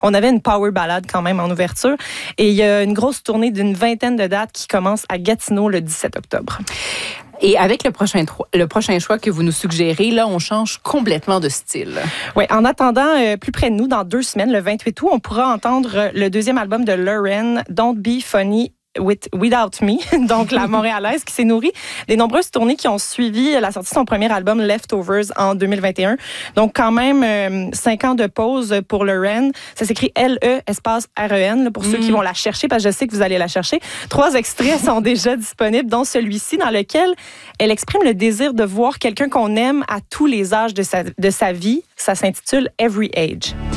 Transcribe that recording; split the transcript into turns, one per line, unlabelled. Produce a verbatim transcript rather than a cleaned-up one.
On avait une power ballade quand même en ouverture. Et il y a une grosse tournée d'une vingtaine de dates qui commence à Gatineau le dix-sept octobre.
Et avec le prochain, le prochain choix que vous nous suggérez, là, on change complètement de style.
Oui, en attendant, euh, plus près de nous, dans deux semaines, le vingt-huit août, on pourra entendre le deuxième album de Lauren, Don't Be Funny With, Without Me, donc la Montréalaise qui s'est nourrie des nombreuses tournées qui ont suivi la sortie de son premier album Leftovers en deux mille vingt et un. Donc quand même euh, cinq ans de pause pour Lauren. Ça s'écrit L E espace R E N là, pour mm. ceux qui vont la chercher parce que je sais que vous allez la chercher. Trois extraits sont déjà disponibles, dont celui-ci dans lequel elle exprime le désir de voir quelqu'un qu'on aime à tous les âges de sa, de sa vie. Ça s'intitule Every Age.